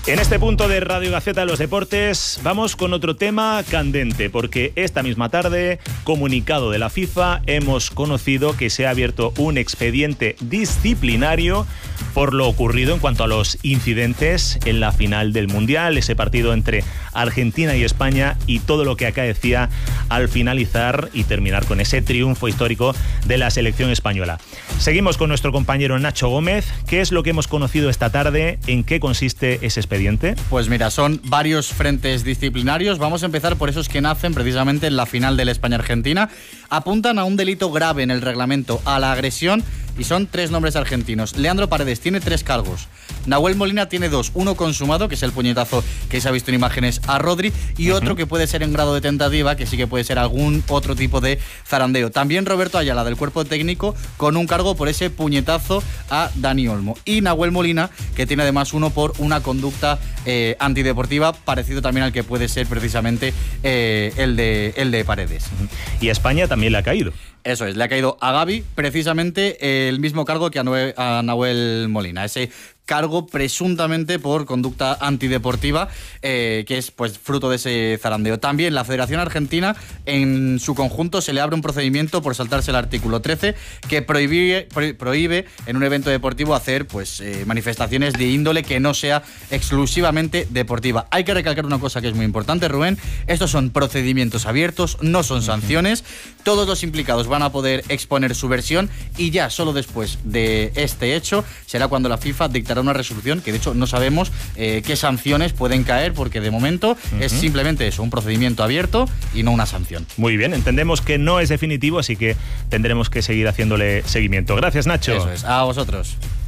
En este punto de Radio Gaceta de los Deportes vamos con otro tema candente, porque esta misma tarde, comunicado de la FIFA, hemos conocido que se ha abierto un expediente disciplinario por lo ocurrido en cuanto a los incidentes en la final del Mundial, ese partido entre Argentina y España y todo lo que acaecía al finalizar y terminar con ese triunfo histórico de la selección española. Seguimos con nuestro compañero Nacho Gómez. ¿Qué es lo que hemos conocido esta tarde? ¿En qué consiste ese expediente? Pues mira, son varios frentes disciplinarios. Vamos a empezar por esos que nacen precisamente en la final de la España-Argentina. Apuntan a un delito grave en el reglamento, a la agresión, y son 3 nombres argentinos. Leandro Paredes tiene 3 cargos. Nahuel Molina tiene 2, uno consumado, que es el puñetazo que se ha visto en imágenes a Rodri, y otro que puede ser en grado de tentativa, que sí que puede ser algún otro tipo de zarandeo. También Roberto Ayala, del cuerpo técnico, con un cargo por ese puñetazo a Dani Olmo. Y Nahuel Molina, que tiene además uno por una conducta antideportiva, parecido también al que puede ser precisamente el de Paredes. Y a España también le ha caído. Eso es, le ha caído a Gavi precisamente el mismo cargo que a Nahuel Molina, ese cargo presuntamente por conducta antideportiva, que es pues fruto de ese zarandeo. También la Federación Argentina en su conjunto se le abre un procedimiento por saltarse el artículo 13 que prohíbe en un evento deportivo hacer pues manifestaciones de índole que no sea exclusivamente deportiva. Hay que recalcar una cosa que es muy importante, Rubén: estos son procedimientos abiertos, no son sanciones. Todos los implicados van a poder exponer su versión y ya solo después de este hecho será cuando la FIFA dictará una resolución, que de hecho no sabemos qué sanciones pueden caer, porque de momento es simplemente eso, un procedimiento abierto y no una sanción. Muy bien, entendemos que no es definitivo, así que tendremos que seguir haciéndole seguimiento. Gracias, Nacho. Eso es, a vosotros.